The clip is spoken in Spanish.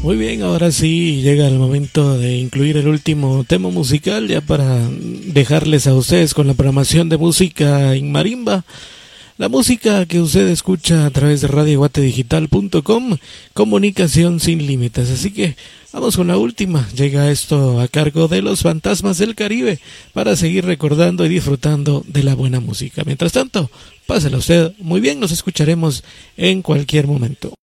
Muy bien, ahora sí llega el momento de incluir el último tema musical ya para dejarles a ustedes con la programación de música en marimba. La música que usted escucha a través de radioguatedigital.com, comunicación sin límites. Así que vamos con la última. Llega esto a cargo de los Fantasmas del Caribe para seguir recordando y disfrutando de la buena música. Mientras tanto, pásela usted muy bien, nos escucharemos en cualquier momento.